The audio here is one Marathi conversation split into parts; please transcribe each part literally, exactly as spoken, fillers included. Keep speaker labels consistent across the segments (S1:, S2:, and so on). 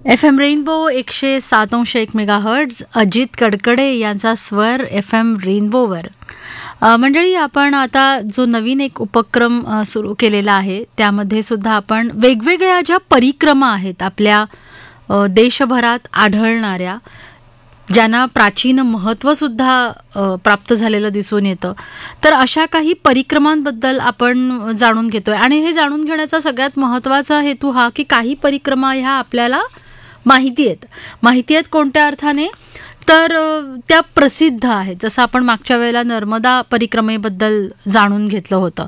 S1: एफ एम रेनबो एकशे सात अंश एक मेगाहर्ट्ज, अजित कडकडे यांचा स्वर एफ एम रेनबोवर. अ, मंडळी, आपण आता जो नवीन एक उपक्रम अ, सुरू केलेला आहे त्यामध्ये सुद्धा आपण वेगवेगळ्या ज्या परिक्रमा आहेत आपल्या अ, देशभरात आढळणाऱ्या, ज्यांना प्राचीन महत्त्वसुद्धा अ, प्राप्त झालेलं दिसून येतं, तर अशा काही परिक्रमांबद्दल आपण जाणून घेतोय. आणि हे जाणून घेण्याचा सगळ्यात महत्त्वाचा हेतू हा की काही परिक्रमा ह्या आपल्याला माहिती आहेत. माहिती आहेत कोणत्या अर्थाने? तर अ, त्या प्रसिद्ध आहेत. जसं आपण मागच्या वेळेला नर्मदा परिक्रमेबद्दल जाणून घेतलं होतं.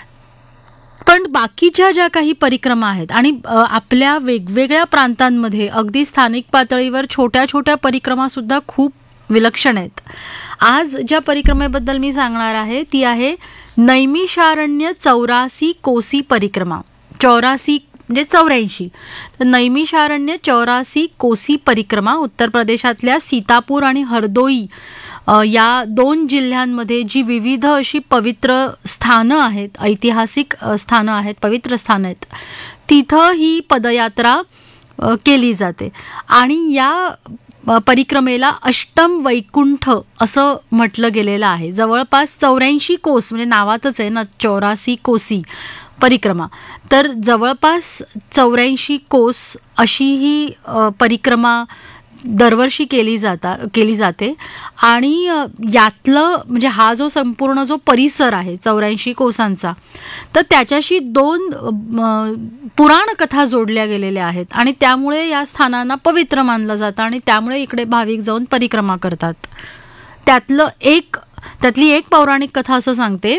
S1: पण बाकीच्या ज्या काही परिक्रमा आहेत आणि अ, आपल्या वेगवेगळ्या प्रांतांमध्ये अगदी स्थानिक पातळीवर छोट्या छोट्या परिक्रमा सुद्धा खूप विलक्षण आहेत. आज ज्या परिक्रमेबद्दल मी सांगणार आहे ती आहे नैमिषारण्य चौरासी कोसी परिक्रमा. चौरासी म्हणजे चौऱ्याऐंशी. तर नैमिषारण्य चौरासी कोसी परिक्रमा उत्तर प्रदेशातल्या सीतापूर आणि हरदोई अ, या दोन जिल्ह्यांमध्ये जी विविध अशी पवित्र स्थानं आहेत, ऐतिहासिक अ, स्थानं आहेत, पवित्र स्थानं आहेत, तिथं ही पदयात्रा अ, केली जाते. आणि या अ, परिक्रमेला अष्टम वैकुंठ असं म्हटलं गेलेलं आहे. जवळपास चौऱ्याऐंशी कोस, म्हणजे नावातच आहे ना चौरासी कोसी परिक्रमा, तर जवळपास चौऱ्याऐंशी कोस अशी ही अ, परिक्रमा दरवर्षी केली जाता केली जाते. आणि अ, यातलं म्हणजे हा जो संपूर्ण जो परिसर आहे चौऱ्याऐंशी कोसांचा, तर त्याच्याशी दोन अ, पुराण कथा जोडल्या गेलेल्या आहेत आणि त्यामुळे या स्थानांना पवित्र मानलं जातं आणि त्यामुळे इकडे भाविक जाऊन परिक्रमा करतात. त्यातलं एक त्यातली एक पौराणिक कथा असं सांगते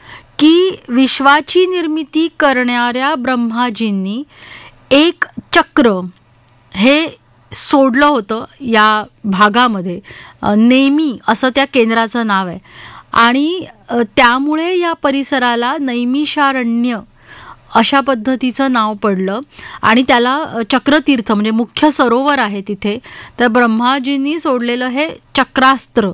S1: की विश्वाची निर्मिती करणाऱ्या ब्रह्माजींनी एक चक्र हे सोडलं होतं या भागामध्ये. अ, नेमी असं त्या केंद्राचं नाव आहे. आणि अ, त्यामुळे या परिसराला नैमिषारण्य अशा पद्धतीचं नाव पडलं. आणि त्याला अ, चक्रतीर्थ म्हणजे मुख्य सरोवर आहे तिथे. तर ब्रह्माजींनी सोडलेलं हे चक्रास्त्र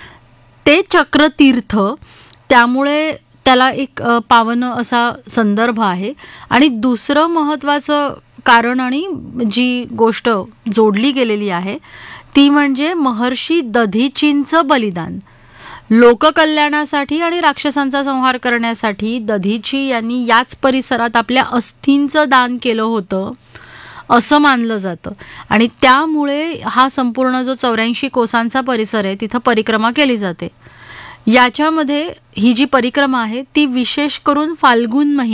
S1: ते चक्रतीर्थ, त्यामुळे त्याला एक अ, पावन असा संदर्भ आहे. आणि दुसरं महत्त्वाचं कारण आणि जी गोष्ट जोडली गेलेली आहे ती म्हणजे महर्षी दधीचींचं बलिदान. लोककल्याणासाठी आणि राक्षसांचा संहार करण्यासाठी दधीची यांनी याच परिसरात आपल्या अस्थींचं दान केलं होतं असं मानलं जातं. आणि त्यामुळे हा संपूर्ण जो चौऱ्याऐंशी कोसांचा परिसर आहे तिथं परिक्रमा केली जाते. याच्यामध्ये ही जी परिक्रमा आहे ती विशेष करून फाल्गुन महिन्यात